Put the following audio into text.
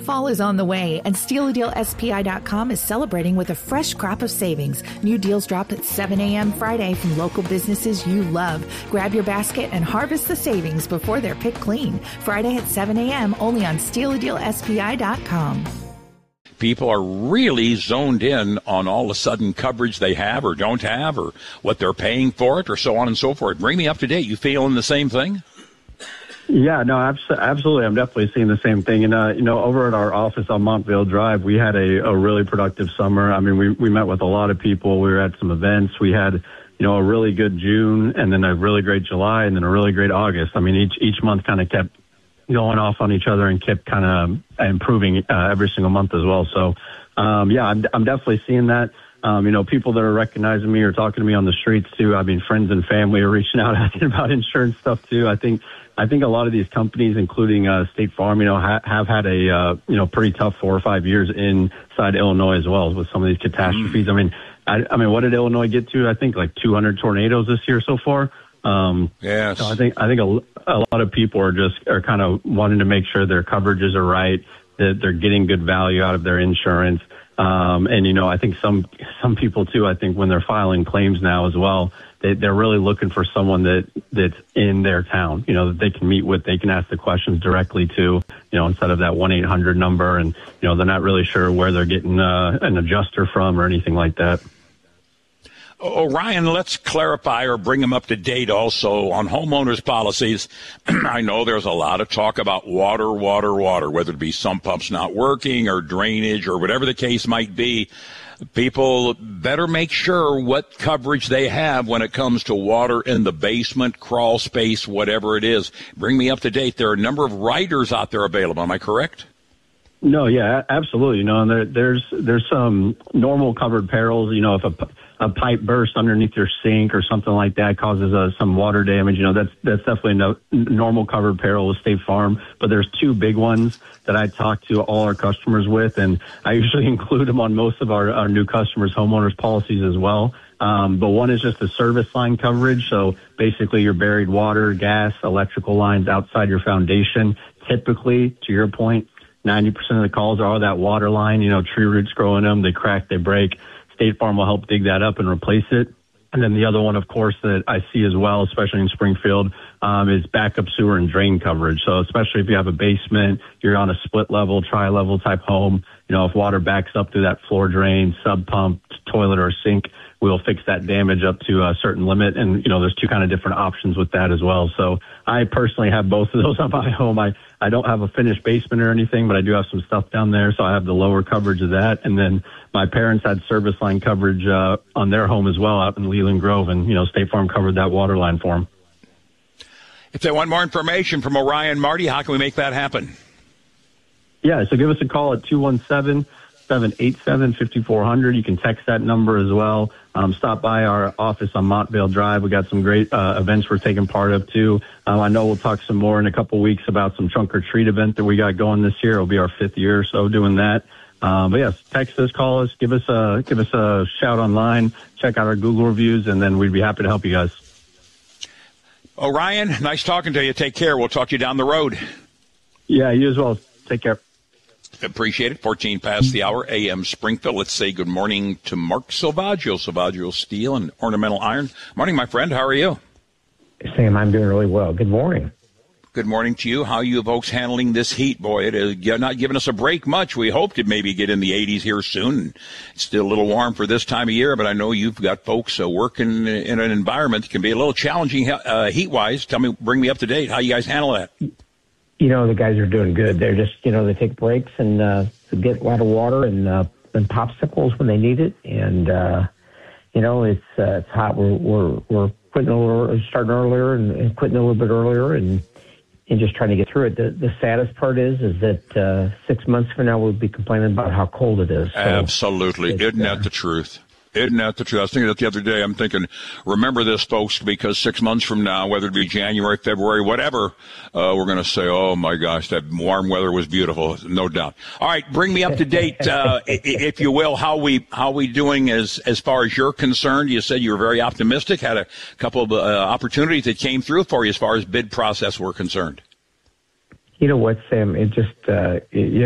Fall is on the way, and SteelADealSPI.com is celebrating with a fresh crop of savings. New deals drop at 7 a.m. Friday from local businesses you love. Grab your basket and harvest the savings before they're picked clean. Friday at 7 a.m. only on SteelADealSPI.com. People are really zoned in on all the sudden coverage they have or don't have, or what they're paying for it, or so on and so forth. Bring me up to date. You feeling the same thing? Yeah, no, absolutely. I'm definitely seeing the same thing. And, over at our office on Montvale Drive, we had a really productive summer. I mean, we met with a lot of people. We were at some events. We had, a really good June, and then a really great July, and then a really great August. I mean, each month kind of kept going off on each other and kept kind of improving every single month as well. So, I'm definitely seeing that. People that are recognizing me or talking to me on the streets too. I mean, friends and family are reaching out asking about insurance stuff too. I think a lot of these companies, including State Farm, have had a pretty tough 4 or 5 years inside Illinois as well with some of these catastrophes. I mean, what did Illinois get to? I think like 200 tornadoes this year so far. Yes. So I think a lot of people are kind of wanting to make sure their coverages are right, that they're getting good value out of their insurance. I think some people too, I think when they're filing claims now as well, they're really looking for someone that's in their town, that they can meet with, they can ask the questions directly to, instead of that 1-800 number. And, they're not really sure where they're getting an adjuster from or anything like that. Ryan, let's clarify or bring them up to date also on homeowners policies. I know there's a lot of talk about water, whether it be sump pumps not working or drainage or whatever the case might be. People better make sure what coverage they have when it comes to water in the basement, crawl space, whatever it is. Bring me up to date. There are a number of riders out there available. Am I correct? No, yeah, absolutely. And there's some normal covered perils. If a pipe bursts underneath your sink or something like that causes some water damage, that's definitely a normal covered peril with State Farm. But there's two big ones that I talk to all our customers with, and I usually include them on most of our new customers' homeowners policies as well. But one is just a service line coverage. So basically your buried water, gas, electrical lines outside your foundation. Typically, to your point, 90% of the calls are all that water line, tree roots growing them, they crack, they break. State Farm will help dig that up and replace it. And then the other one, of course, that I see as well, especially in Springfield, is backup sewer and drain coverage. So especially if you have a basement, you're on a split level, tri-level type home, if water backs up through that floor drain, sub pump, toilet or sink, we'll fix that damage up to a certain limit. And, there's two kind of different options with that as well. So I personally have both of those on my home. I don't have a finished basement or anything, but I do have some stuff down there. So I have the lower coverage of that. And then my parents had service line coverage on their home as well out in Leland Grove. And, State Farm covered that water line for them. If they want more information from Orion Marty, how can we make that happen? Yeah, so give us a call at 217-787-5400. You can text that number as well. Stop by our office on Montvale Drive. We got some great events we're taking part of, too. I know we'll talk some more in a couple weeks about some trunk or treat event that we got going this year. It'll be our 5th year or so doing that. But yes, text us, call us, give us a shout online, check out our Google reviews, and then we'd be happy to help you guys. Ryan, nice talking to you. Take care. We'll talk to you down the road. Yeah, you as well. Take care. Appreciate it. 14 past the hour, AM Springfield. Let's say good morning to Mark Silvaggio, Silvaggio Steel and Ornamental Iron. Morning, my friend. How are you? Sam, I'm doing really well. Good morning. Good morning to you. How are you folks handling this heat? Boy, it is not giving us a break much. We hope to maybe get in the 80s here soon. It's still a little warm for this time of year, but I know you've got folks working in an environment that can be a little challenging heat-wise. Bring me up to date. How you guys handle that? The guys are doing good. They're just, they take breaks and get a lot of water and popsicles when they need it. And, it's hot. We're quitting starting earlier and quitting a little bit earlier and just trying to get through it. The saddest part is that 6 months from now we'll be complaining about how cold it is. So absolutely. Isn't that the truth? Isn't that the truth? I was thinking that the other day. I'm thinking, remember this, folks, because 6 months from now, whether it be January, February, whatever, we're going to say, oh, my gosh, that warm weather was beautiful, no doubt. All right, bring me up to date, if you will, how we doing as far as you're concerned. You said you were very optimistic, had a couple of opportunities that came through for you as far as bid process were concerned. You know what, Sam? It just